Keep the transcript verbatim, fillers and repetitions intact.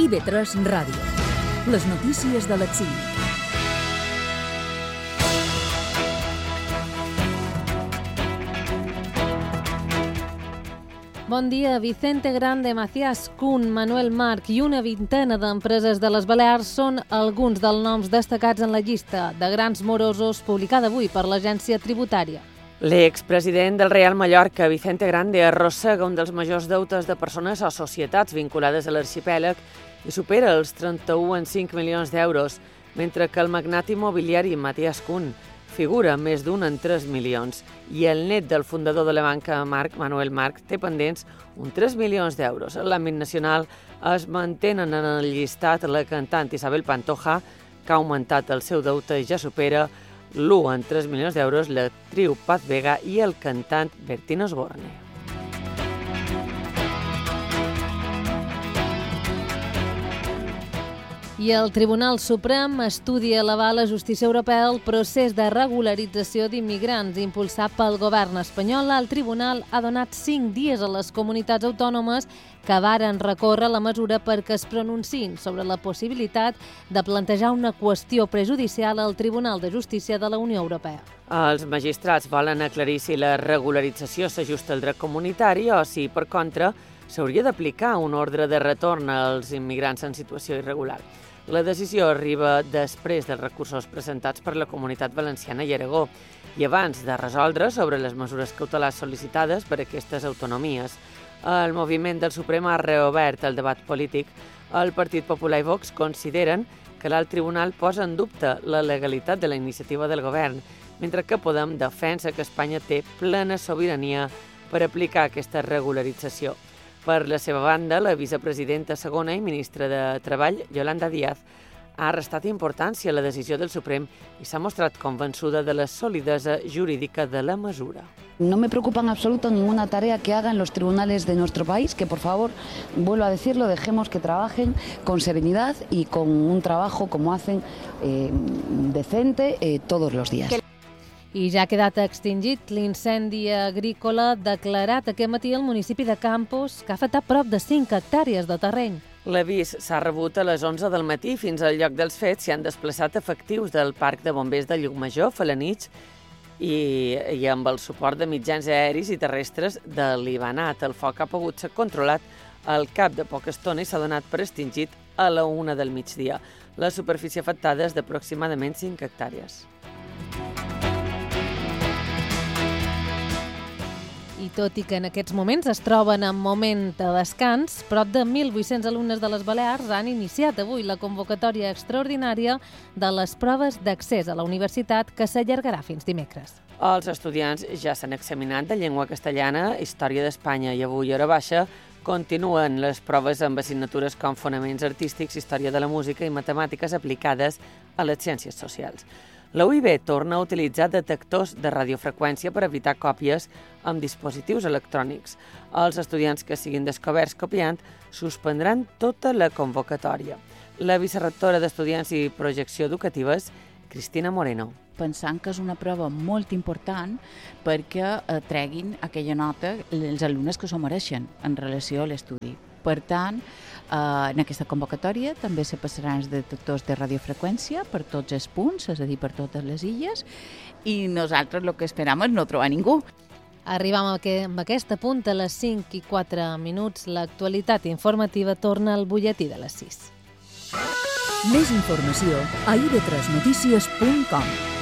I V tres Ràdio. Les notícies de l'exili. Bon dia. Vicente Grande, Macías Kun, Manuel March i una vintena d'empreses de les Balears són alguns dels noms destacats en la llista de grans morosos publicada avui per l'Agència Tributària. L'expresident del Real Mallorca, Vicente Grande, arrossega un dels majors deutes de persones o societats vinculades a l'arxipèlag i supera els trenta-un coma cinc milions d'euros, mentre que el magnat immobiliari Macías Kun figura més d'un en tres milions i el net del fundador de la banca, Marc, Manuel March, té pendents uns tres milions d'euros. En l'àmbit nacional es mantenen en el llistat la cantant Isabel Pantoja, que ha augmentat el seu deute i ja supera l'u en tres milions d'euros, l'actriu Paz Vega i el cantant Bertín Osborne. I el Tribunal Suprem estudia elevar a la justícia europea el procés de regularització d'immigrants impulsat pel govern espanyol. El tribunal ha donat cinc dies a les comunitats autònomes que varen recórrer la mesura perquè es pronunciïn sobre la possibilitat de plantejar una qüestió prejudicial al Tribunal de Justícia de la Unió Europea. Els magistrats volen aclarir si la regularització s'ajusta al dret comunitari o si, per contra, s'hauria d'aplicar un ordre de retorn als immigrants en situació irregular. La decisió arriba després dels recursos presentats per la Comunitat Valenciana i Aragó i abans de resoldre sobre les mesures cautelars sol·licitades per aquestes autonomies. El moviment del Suprem ha reobert el debat polític. El Partit Popular i Vox consideren que l'alt tribunal posa en dubte la legalitat de la iniciativa del govern, mentre que Podem defensa que Espanya té plena sobirania per aplicar aquesta regularització. Per la seva banda, la vicepresidenta segona i ministra de Treball, Yolanda Díaz, ha restat importància a la decisió del Suprem i s'ha mostrat convençuda de la solidesa jurídica de la mesura. No me preocupa en absoluto ninguna tarea que hagan los tribunales de nuestro país, que por favor, vuelvo a decirlo, dejemos que trabajen con serenidad y con un trabajo como hacen eh, decente eh, todos los días. I ja ha quedat extingit l'incendi agrícola declarat aquest matí al municipi de Campos, que ha afectat prop de cinc hectàrees de terreny. L'avís s'ha rebut a les onze del matí. Fins al lloc dels fets s'hi han desplaçat efectius del Parc de Bombers de Llucmajor, Felanitx, i, i amb el suport de mitjans aeris i terrestres de l'Ibanat. El foc ha pogut ser controlat al cap de poca estona i s'ha donat per extingit a la una del migdia. La superfície afectada és d'aproximadament cinc hectàrees. I tot i que en aquests moments es troben en moment de descans, prop de mil vuit-cents alumnes de les Balears han iniciat avui la convocatòria extraordinària de les proves d'accés a la universitat que s'allargarà fins dimecres. Els estudiants ja s'han examinat de llengua castellana, història d'Espanya i avui hora baixa continuen les proves amb assignatures com fonaments artístics, història de la música i matemàtiques aplicades a les ciències socials. La U I B torna a utilitzar detectors de radiofreqüència per evitar còpies amb dispositius electrònics. Els estudiants que siguin descoberts copiant suspendran tota la convocatòria. La vicerectora d'Estudiants i Projecció Educatives, Cristina Moreno. Pensant que és una prova molt important perquè eh, treguin aquella nota els alumnes que s'ho mereixen en relació a l'estudi. Per tant, eh, en aquesta convocatòria també se passaran els detectors de radiofreqüència per tots els punts, és a dir, per totes les illes, i nosaltres el que esperam és no trobar ningú. Arribam amb aquesta punt a les cinc i quatre minuts. L'actualitat informativa torna al butlletí de les sis. Més informació a i ve tres notícies punt com.